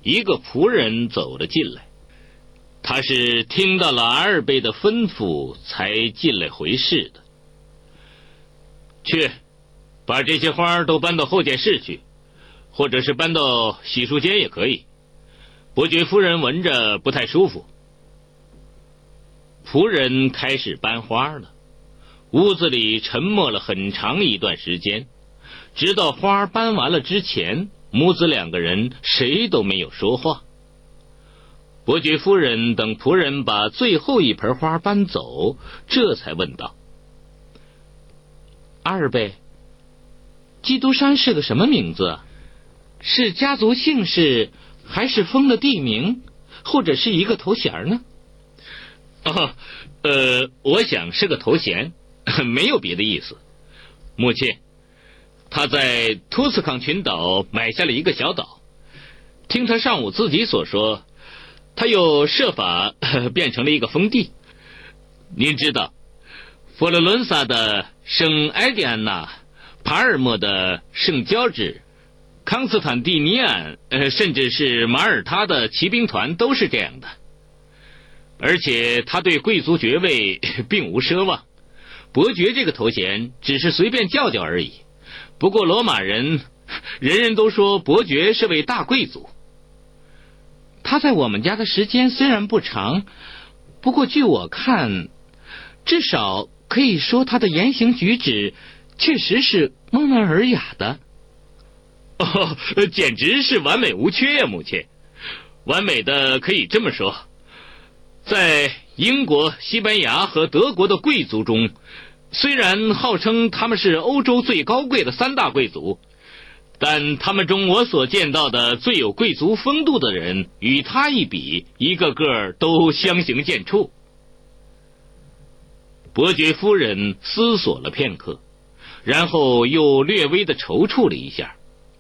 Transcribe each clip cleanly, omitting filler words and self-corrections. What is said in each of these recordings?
一个仆人走了进来。他是听到了阿尔贝的吩咐才进来回事的。去，把这些花都搬到后殿室去，或者是搬到洗漱间也可以。伯爵夫人闻着不太舒服。仆人开始搬花了，屋子里沉默了很长一段时间，直到花搬完了之前，母子两个人谁都没有说话。伯爵夫人等仆人把最后一盆花搬走，这才问道：阿尔贝，基督山是个什么名字啊？是家族姓氏，还是封的地名，或者是一个头衔呢？我想是个头衔，没有别的意思。母亲，他在图斯康群岛买下了一个小岛，听他上午自己所说，他又设法变成了一个封地。您知道，佛罗伦萨的圣埃迪安娜，帕尔默的圣乔治，康斯坦蒂尼安，甚至是马耳他的骑兵团都是这样的。而且他对贵族爵位并无奢望，伯爵这个头衔只是随便叫叫而已。不过罗马人人都说伯爵是位大贵族。他在我们家的时间虽然不长，不过据我看，至少可以说他的言行举止确实是温文尔雅的。简直是完美无缺呀，母亲。完美的可以这么说，在英国、西班牙和德国的贵族中，虽然号称他们是欧洲最高贵的三大贵族，但他们中我所见到的最有贵族风度的人，与他一比，一个个都相形见绌。伯爵夫人思索了片刻，然后又略微的踌躇了一下。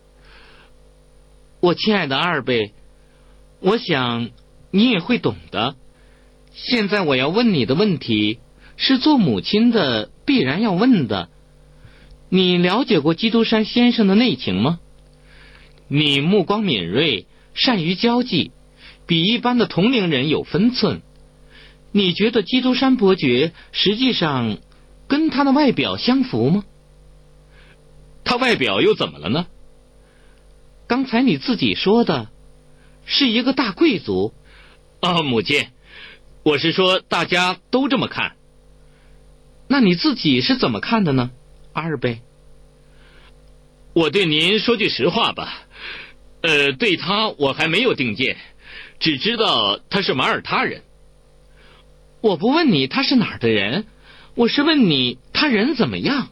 我亲爱的阿尔贝，我想你也会懂的。现在我要问你的问题，是做母亲的必然要问的。你了解过基督山先生的内情吗？你目光敏锐，善于交际，比一般的同龄人有分寸。你觉得基督山伯爵实际上跟他的外表相符吗？他外表又怎么了呢？刚才你自己说的是一个大贵族。母亲，我是说大家都这么看。那你自己是怎么看的呢，阿尔贝？我对您说句实话吧，对他我还没有定见，只知道他是马耳他人。我不问你他是哪儿的人，我是问你他人怎么样。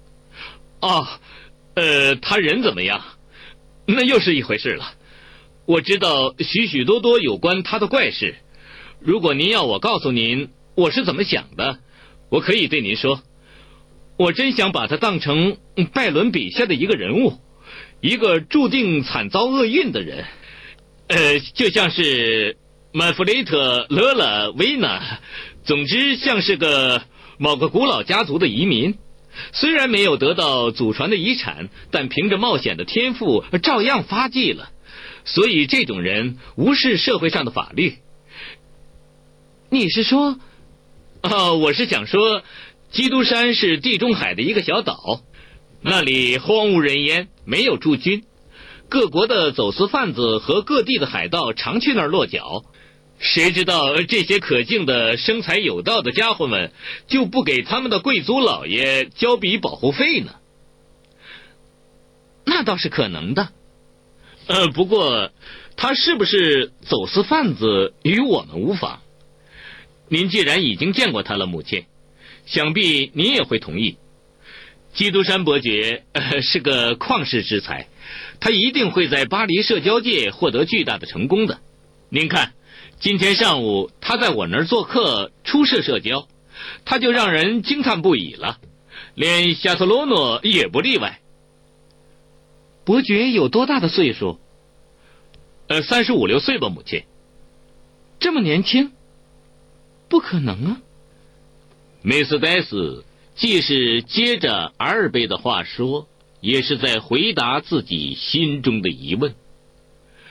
他人怎么样？那又是一回事了。我知道许许多多有关他的怪事，如果您要我告诉您我是怎么想的，我可以对您说，我真想把他当成拜伦笔下的一个人物，一个注定惨遭厄运的人，就像是曼弗雷特、勒拉、维纳，总之像是某个古老家族的移民，虽然没有得到祖传的遗产，但凭着冒险的天赋照样发迹了。所以这种人无视社会上的法律。你是说？我是想说，基督山是地中海的一个小岛，那里荒无人烟，没有驻军，各国的走私贩子和各地的海盗常去那儿落脚。谁知道这些可敬的生财有道的家伙们就不给他们的贵族老爷交笔保护费呢？那倒是可能的。不过他是不是走私贩子与我们无妨。您既然已经见过他了，母亲，想必您也会同意。基督山伯爵是个旷世之才，他一定会在巴黎社交界获得巨大的成功的。您看，今天上午他在我那儿做客，初涉社交，他就让人惊叹不已了，连夏特罗诺也不例外。伯爵有多大的岁数？35、6岁吧，母亲。这么年轻？不可能啊。梅斯戴斯既是接着阿尔贝的话说，也是在回答自己心中的疑问。